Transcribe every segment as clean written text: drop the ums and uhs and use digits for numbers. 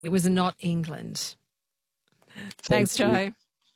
It was not England. Thanks, Joe.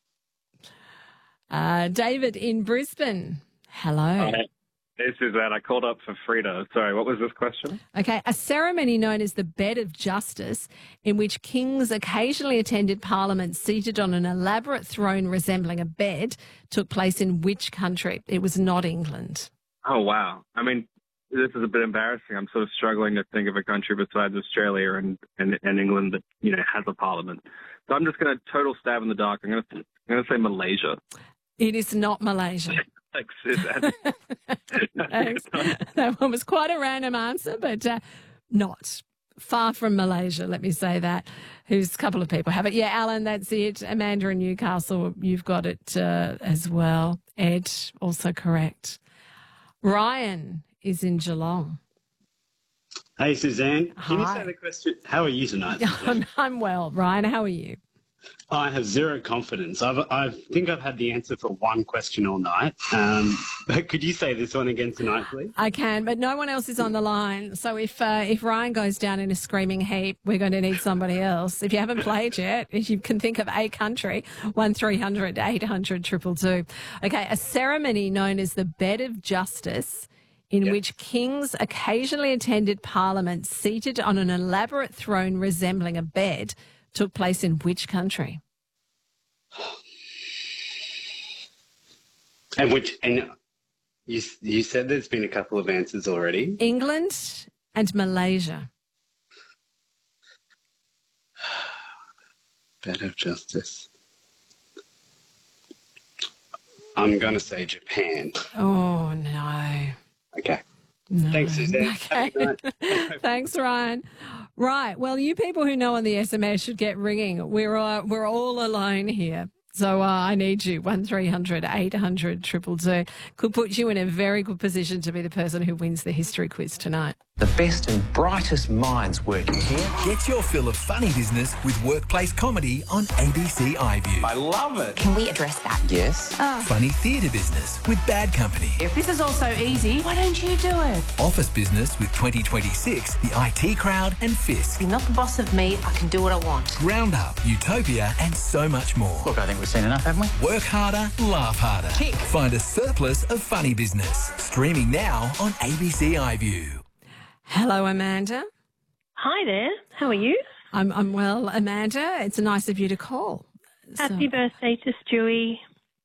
David in Brisbane. Hello. Hi. This is that. I called up for Frida. Sorry, what was this question? Okay, a ceremony known as the Bed of Justice, in which kings occasionally attended Parliament seated on an elaborate throne resembling a bed, took place in which country? It was not England. Oh, wow. I mean, this is a bit embarrassing. I'm sort of struggling to think of a country besides Australia and England that, has a parliament. So I'm just going to total stab in the dark. I'm going to say Malaysia. It is not Malaysia. Thanks, Suzanne. Thanks. That one was quite a random answer, but not. Far from Malaysia, let me say that. Who's a couple of people have it. Yeah, Alan, that's it. Amanda in Newcastle, you've got it as well. Ed, also correct. Ryan is in Geelong. Hey, Suzanne. Hi. Can you say the question? How are you tonight, Suzanne? I'm well. Ryan, how are you? I have zero confidence. I think I've had the answer for one question all night. But could you say this one again tonight, please? I can, but no one else is on the line. So if Ryan goes down in a screaming heap, we're going to need somebody else. If you haven't played yet, if you can think of a country, 1300 800 222. Okay, a ceremony known as the Bed of Justice, in which kings occasionally attended Parliament seated on an elaborate throne resembling a bed, took place in which country? And you said there's been a couple of answers already. England and Malaysia. Bed of Justice. I'm going to say Japan. Oh, no. Okay. No. Thanks, Suzanne. Okay. Thanks, Ryan. Right. Well, you people who know on the SMS should get ringing. We're all alone here. So I need you. 1300 800 222. Could put you in a very good position to be the person who wins the history quiz tonight. The best and brightest minds working here. Get your fill of funny business with workplace comedy on ABC iView. I love it. Can we address that? Yes. Funny theatre business with Bad Company. If this is all so easy, why don't you do it? Office business with 2026, the IT Crowd and Fisk. You're not the boss of me. I can do what I want. Roundup, Utopia and so much more. Look, I think we've seen enough, haven't we? Work harder, laugh harder. Tick. Find a surplus of funny business. Streaming now on ABC iView. Hello, Amanda. Hi there. How are you? I'm well, Amanda. It's nice of you to call. Happy birthday to Stewie.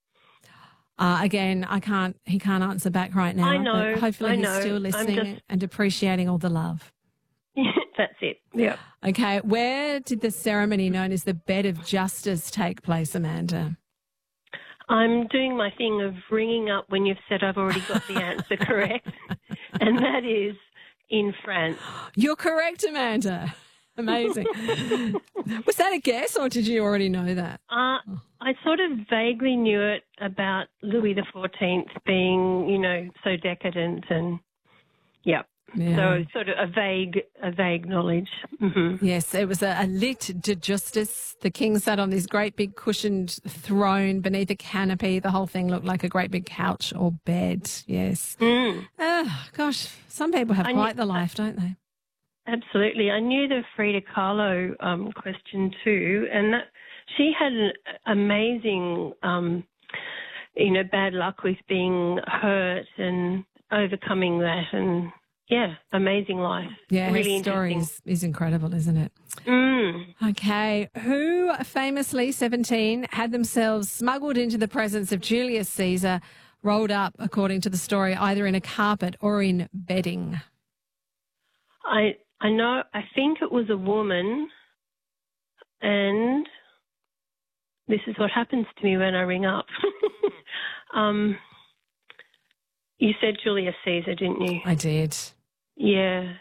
Again, he can't answer back right now. I know. But hopefully he's still listening and appreciating all the love. That's it. Yeah. Okay. Where did the ceremony known as the Bed of Justice take place, Amanda? I'm doing my thing of ringing up when you've said I've already got the answer correct, and that is in France. You're correct, Amanda. Amazing. Was that a guess or did you already know that? I sort of vaguely knew it about Louis XIV being, so decadent and, yeah. So sort of a vague knowledge. Mm-hmm. Yes, it was a lit de justice. The king sat on this great big cushioned throne beneath a canopy. The whole thing looked like a great big couch or bed. Yes. Gosh, some people have quite the life, don't they? Absolutely. I knew the Frida Kahlo question too, and that she had an amazing, bad luck with being hurt and overcoming that and, yeah, amazing life. Yeah, really her story is incredible, isn't it? Okay. Who famously, 17, had themselves smuggled into the presence of Julius Caesar, rolled up, according to the story, either in a carpet or in bedding? I know, I think it was a woman, and this is what happens to me when I ring up. You said Julius Caesar, didn't you? I did. Yeah.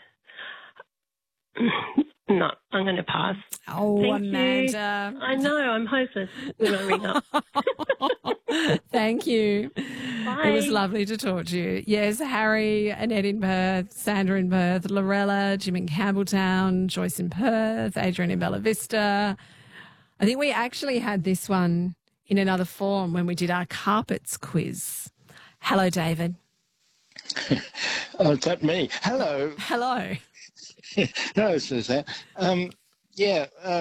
No, I'm going to pass. Oh, Thank Amanda. you. I know, I'm hopeless when I ring up. Thank you. Bye. It was lovely to talk to you. Yes, Harry, Annette in Perth, Sandra in Perth, Lorella, Jim in Campbelltown, Joyce in Perth, Adrian in Bella Vista. I think we actually had this one in another form when we did our carpets quiz. Hello, David. Oh, is that me? Hello. Hello. No, Suzanne. Yeah,